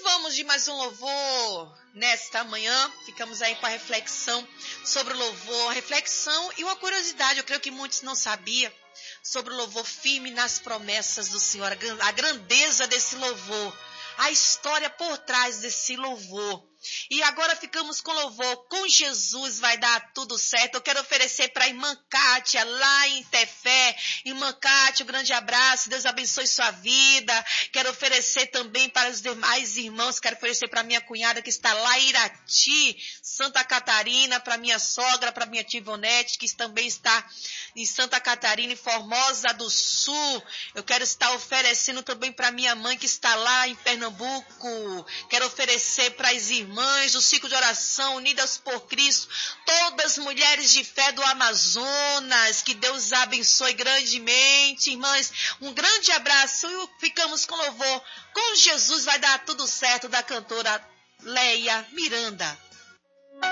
vamos de mais um louvor nesta manhã. Ficamos aí com a reflexão sobre o louvor, a reflexão e uma curiosidade, eu creio que muitos não sabiam, sobre o louvor firme nas promessas do Senhor, a grandeza desse louvor, a história por trás desse louvor. E agora ficamos com louvor, com Jesus vai dar tudo certo. Eu quero oferecer para a irmã Kátia, lá em Tefé. Irmã Kátia, um grande abraço, Deus abençoe sua vida. Quero oferecer também para os demais irmãos, quero oferecer para minha cunhada que está lá em Irati, Santa Catarina, para minha sogra, para minha tia Ivonete, que também está em Santa Catarina, em Formosa do Sul. Eu quero estar oferecendo também para minha mãe que está lá em Pernambuco. Quero oferecer para as irmãs do ciclo de oração Unidas por Cristo, todas as mulheres de fé do Amazonas, que Deus abençoe grandemente, irmãs, um grande abraço e ficamos com louvor, com Jesus vai dar tudo certo, da cantora Leia Miranda.